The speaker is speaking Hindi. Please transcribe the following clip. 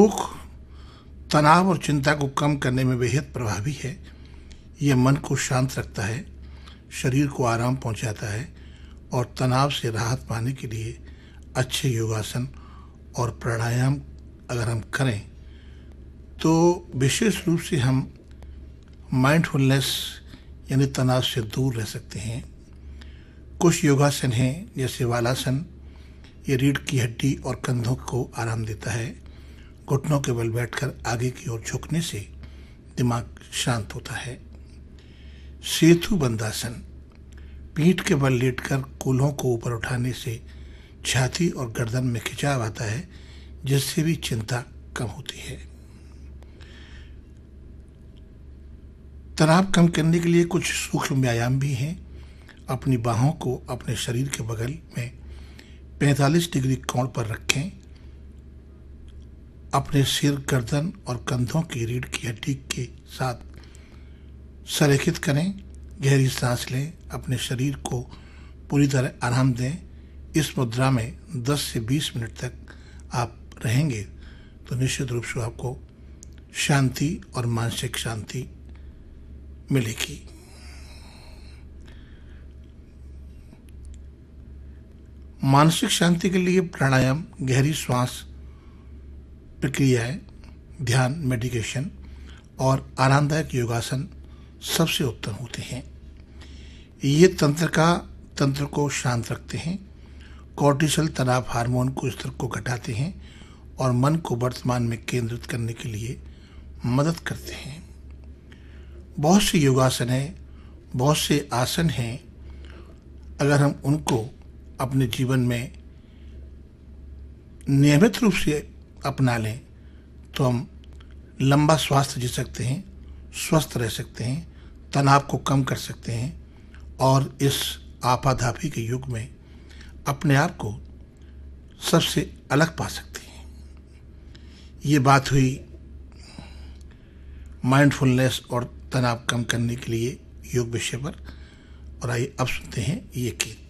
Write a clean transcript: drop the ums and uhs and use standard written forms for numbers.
योग तनाव और चिंता को कम करने में बेहद प्रभावी है। यह मन को शांत रखता है, शरीर को आराम पहुंचाता है और तनाव से राहत पाने के लिए अच्छे योगासन और प्राणायाम अगर हम करें तो विशेष रूप से हम माइंडफुलनेस यानी तनाव से दूर रह सकते हैं। कुछ योगासन हैं जैसे वालासन, ये रीढ़ की हड्डी और कंधों को आराम देता है। घुटनों के बल बैठकर आगे की ओर झुकने से दिमाग शांत होता है। सेतु बंधासन, पीठ के बल लेटकर कूल्हों को ऊपर उठाने से छाती और गर्दन में खिंचाव आता है, जिससे भी चिंता कम होती है। तनाव कम करने के लिए कुछ सूक्ष्म व्यायाम भी हैं। अपनी बाहों को अपने शरीर के बगल में 45 डिग्री कोण पर रखें। अपने सिर, गर्दन और कंधों की रीढ़ की हड्डी के साथ संरेखित करें। गहरी सांस लें, अपने शरीर को पूरी तरह आराम दें। इस मुद्रा में 10 से 20 मिनट तक आप रहेंगे तो निश्चित रूप से आपको शांति और मानसिक शांति मिलेगी। मानसिक शांति के लिए प्राणायाम, गहरी श्वास प्रक्रियाएं, ध्यान, मेडिटेशन और आरामदायक योगासन सबसे उत्तम होते हैं। ये तंत्र को शांत रखते हैं, कॉर्टिसोल तनाव हार्मोन को स्तर को घटाते हैं और मन को वर्तमान में केंद्रित करने के लिए मदद करते हैं। बहुत से योगासन हैं, बहुत से आसन हैं। अगर हम उनको अपने जीवन में नियमित रूप से अपना लें तो हम लंबा स्वास्थ्य जी सकते हैं, स्वस्थ रह सकते हैं, तनाव को कम कर सकते हैं और इस आपाधापी के युग में अपने आप को सबसे अलग पा सकते हैं। ये बात हुई माइंडफुलनेस और तनाव कम करने के लिए योग विषय पर। और आइए अब सुनते हैं ये गीत।